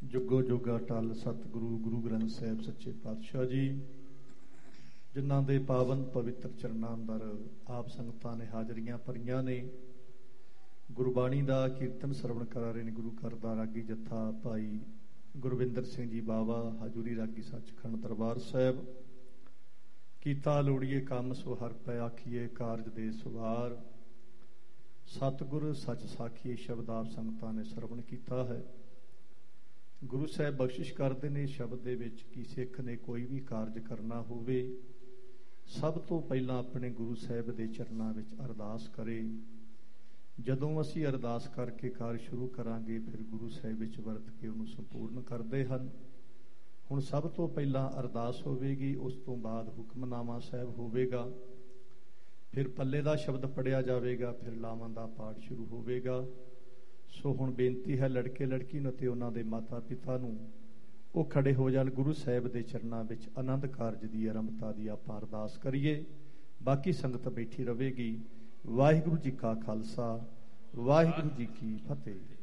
ਜੁਗੋ ਜੁਗਾ ਟਲ ਸਤਿਗੁਰੂ ਗੁਰੂ ਗ੍ਰੰਥ ਸਾਹਿਬ ਸੱਚੇ ਪਾਤਸ਼ਾਹ ਜੀ, ਜਿਨ੍ਹਾਂ ਦੇ ਪਾਵਨ ਪਵਿੱਤਰ ਚਰਨਾਂ ਅੰਦਰ ਆਪ ਸੰਗਤਾਂ ਨੇ ਹਾਜ਼ਰੀਆਂ ਭਰੀਆਂ ਨੇ। ਗੁਰਬਾਣੀ ਦਾ ਕੀਰਤਨ ਸਰਵਣ ਕਰਾ ਰਹੇ ਨੇ ਗੁਰੂ ਘਰ ਦਾ ਰਾਗੀ ਜੱਥਾ ਭਾਈ ਗੁਰਵਿੰਦਰ ਸਿੰਘ ਜੀ ਬਾਵਾ, ਹਜੂਰੀ ਰਾਗੀ ਸੱਚਖੰਡ ਦਰਬਾਰ ਸਾਹਿਬ। ਕੀਤਾ ਲੋੜੀਏ ਕੰਮ ਸੋ ਹਰ ਪੈ ਆਖੀਏ ਕਾਰਜ ਦੇ ਸਵਾਰ, ਸਤਿਗੁਰ ਸੱਚ ਸਾਖੀਏ ਸ਼ਬਦ ਆਪ ਸੰਗਤਾਂ ਨੇ ਸਰਵਣ ਕੀਤਾ ਹੈ। ਗੁਰੂ ਸਾਹਿਬ ਬਖਸ਼ਿਸ਼ ਕਰਦੇ ਨੇ ਸ਼ਬਦ ਦੇ ਵਿੱਚ ਕਿ ਸਿੱਖ ਨੇ ਕੋਈ ਵੀ ਕਾਰਜ ਕਰਨਾ ਹੋਵੇ, ਸਭ ਤੋਂ ਪਹਿਲਾਂ ਆਪਣੇ ਗੁਰੂ ਸਾਹਿਬ ਦੇ ਚਰਨਾਂ ਵਿੱਚ ਅਰਦਾਸ ਕਰੇ। ਜਦੋਂ ਅਸੀਂ ਅਰਦਾਸ ਕਰਕੇ ਕਾਰਜ ਸ਼ੁਰੂ ਕਰਾਂਗੇ, ਫਿਰ ਗੁਰੂ ਸਾਹਿਬ ਵਿੱਚ ਵਰਤ ਕੇ ਉਹਨੂੰ ਸੰਪੂਰਨ ਕਰਦੇ ਹਨ। ਹੁਣ ਸਭ ਤੋਂ ਪਹਿਲਾਂ ਅਰਦਾਸ ਹੋਵੇਗੀ, ਉਸ ਤੋਂ ਬਾਅਦ ਹੁਕਮਨਾਮਾ ਸਾਹਿਬ ਹੋਵੇਗਾ, ਫਿਰ ਪੱਲੇ ਦਾ ਸ਼ਬਦ ਪੜਿਆ ਜਾਵੇਗਾ, ਫਿਰ ਲਾਵਾਂ ਦਾ ਪਾਠ ਸ਼ੁਰੂ ਹੋਵੇਗਾ। ਸੋ ਹੁਣ ਬੇਨਤੀ ਹੈ ਲੜਕੇ ਲੜਕੀ ਨੂੰ ਅਤੇ ਉਹਨਾਂ ਦੇ ਮਾਤਾ ਪਿਤਾ ਨੂੰ, ਉਹ ਖੜੇ ਹੋ ਜਾਣ। ਗੁਰੂ ਸਾਹਿਬ ਦੇ ਚਰਨਾਂ ਵਿੱਚ ਆਨੰਦ ਕਾਰਜ ਦੀ ਆਰੰਭਤਾ ਦੀ ਆਪਾਂ ਅਰਦਾਸ ਕਰੀਏ। ਬਾਕੀ ਸੰਗਤ ਬੈਠੀ ਰਹੇਗੀ। ਵਾਹਿਗੁਰੂ ਜੀ ਕਾ ਖਾਲਸਾ, ਵਾਹਿਗੁਰੂ ਜੀ ਕੀ ਫਤਿਹ।